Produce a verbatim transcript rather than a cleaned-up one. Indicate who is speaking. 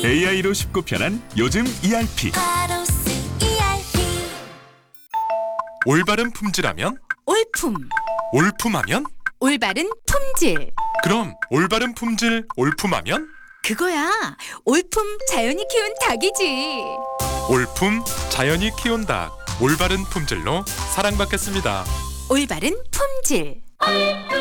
Speaker 1: 에이아이로 쉽고 편한 요즘 이알피.
Speaker 2: 올바른 품질하면?
Speaker 3: 올품,
Speaker 2: 올품하면?
Speaker 3: 올바른 품질.
Speaker 2: 그럼 올바른 품질, 올품하면?
Speaker 3: 그거야. 올품 자연이 키운 닭이지.
Speaker 2: 올품 자연이 키운 닭. 올바른 품질로 사랑받겠습니다.
Speaker 3: 올바른 품질.